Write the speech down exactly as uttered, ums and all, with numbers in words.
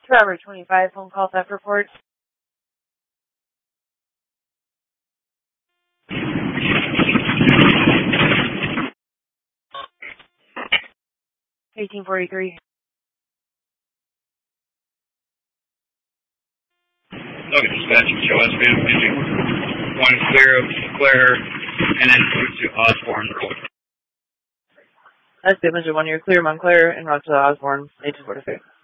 Robert twenty-five, phone call theft report. eighteen forty-three. Okay, dispatch, show us fifty. One clear of Claire, and then to Osborne Road. That's the one. You're clear, Montclair, and Rochelle Osborne, eighteen forty-three.